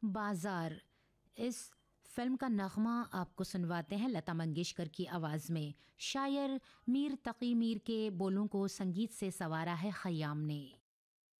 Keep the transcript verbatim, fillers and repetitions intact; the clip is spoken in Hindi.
बाजार, इस फिल्म का नगमा आपको सुनवाते हैं लता मंगेशकर की आवाज़ में। शायर मीर तकी मीर के बोलों को संगीत से संवारा है खयाम ने।